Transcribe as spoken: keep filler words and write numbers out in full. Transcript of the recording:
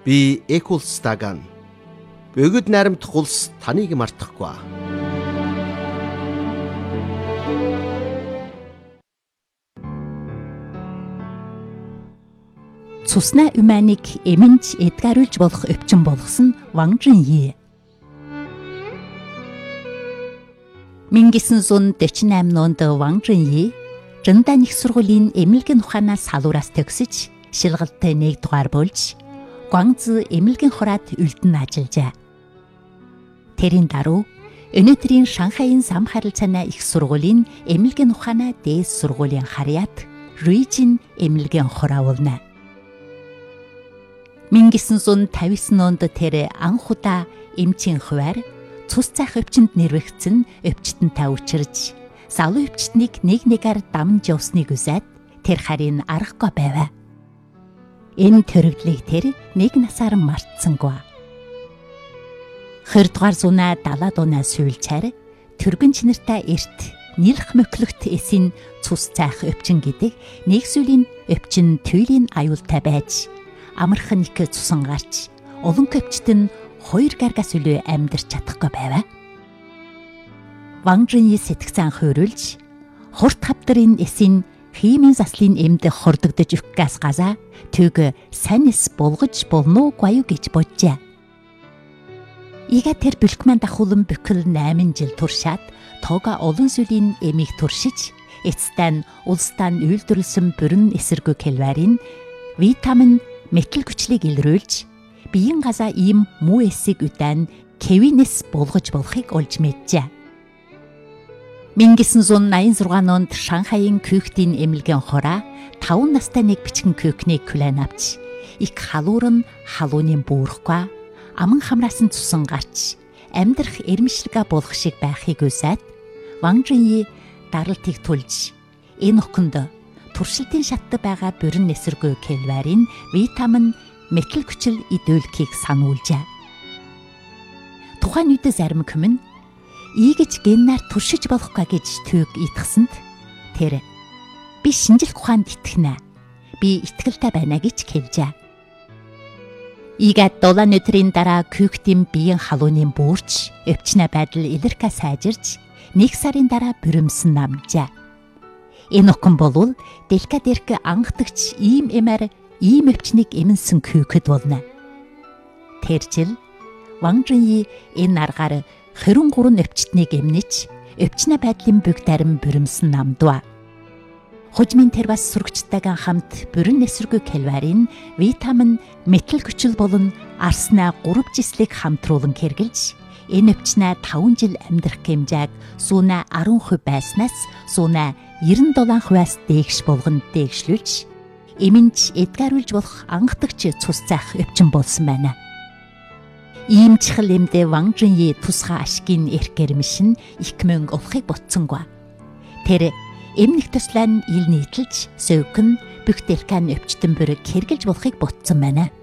Би Экулс Даган. Бөгөөд найрамдах улс таныг мартахгүй. Цусна Уманыг эмэнж эдгаруулж болох өвчин болгосон Ван Жинъи. 천구 백사십팔 онд Ван Жинъи Жиндан их сургуулийн эмнэлгийн ухаанаас салуураас төгсөж шилгалтай нэгдүгээр болж Гуанзы эмнэлгийн хураад үлдэн ажиллажээ. Тэрийн даруй өнөөдрийн Шанхайн зам харилцааны их сургуулийн эмнэлгийн ухаанаа дээд сургуулийн харьяат Руижин эмнэлгийн хураа болно. 천구 백오십구 онд тэр анх удаа эмчийн хуваар цус цайх өвчнөд нэрвэгдсэн өвчтөнтэй учирж залуу өвчтнийг нэг нэгээр дамж явсныг үзээд тэр харин аргагүй байв. Энэ төрөгдлийг тэр нэг насаар мартсангүй. хоёрдугаар зуунаа далаад унаас сүүлчээр түргэн чинартай эрт нилх мөклөгт эсийн цус цайх өвчин гэдэг нэг сүлийн өвчин туйлын аюултай байж амархан их цусан гарч олон өвчтөн хоёр гаргаас илүү амьдарч чадахгүй байв. Ван Жинъи сэтгцэн хөрүүлж хурд хавдрын эсийн химийн заслын эмд хордогдож өгөхгээс газаа төг санис булгаж болноогүй юу гэж боджээ. Ига тэр бэлгмэн дахуулан бүхэл восемь жил туршаад тоога олон сүлийн эмийг туршиж эцэстэн улстан үйлдвэрлэсэн бүрэн эсэргүү кэлварийн витамин метал хүчлийг илрүүлж биеийн газаа ийм муу эсийг удаан кевинес булгаж болохыг олж мэджээ. 천구 백팔십육 онд Шанхайн Кюхтийн эмнэлгийн хураа таван настай нэг бичгэн Кюхнийг хүлээн авч их халуурн халууны буурахгүй аман хамраас нь цусан гарч амьдрах эрмэшлэгээ болох шиг байхыг үзээд Ван Жинъи даралтыг тулж энэ охинд туршилтын шатд байгаа бүрэн эсэргүү кэлварийн витамин метал хүчил идүүлэхийг сануулжээ. Тухайн үед зарим хүмүн ийгэж геннаар туршиж болохгүй гэж төг итгсэнд тэр би шинжлэх ухаанд итгэнэ. Би итгэлтэй байна гэж хэлжээ. Ийгээд дулаан өдрийн дараа Кюхтийн биеийн халууны буурч өвчнө байдал илэрхэ сайжирч нэг сарын дараа бүрэмсэн намжээ. Энэ охин болвол делкадерк ангадагч ийм эмээр ийм өвчнийг эмэнсэн Кюхэд болно. Тэр жил Ван Жинъи энэ аргаар хорин гурван өвчтнийг эмнэж өвчнө байдлын бүг дарим бүрэмсэн намдва. Хожмын тэр бас сурагчтайгаа хамт бүрэн эсэргүү кэлварийн витамин метал хүчил болон арснаа гурав жислийг хамтруулан хэрглэж энэ өвчнө таван жил амьдрах хэмжээг сүүнэ арван хувь байснаас сүүнэ девяносто семь хувиас дээш болгонд дээшлүүлж эмэнж эдгаруулж болох ангадагч цус цайх өвчин болсон байна. Ийм чихэл эмдэ Ван Жинъи тусгай ашигын эрх гэрмшин их мөнгө олохыг ботсонгүй. Тэр эмнэх төслөө ил нийтэлж сөвгөн бүх дэлкан өвчтөн бүрэг хэрглэж болохыг ботсон байна.